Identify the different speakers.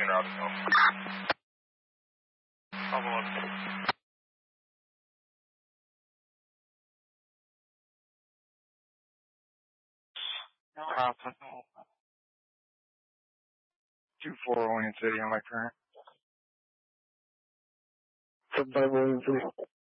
Speaker 1: en route as well. Bravo 11.
Speaker 2: Alpha 240 City on my current.
Speaker 3: 513.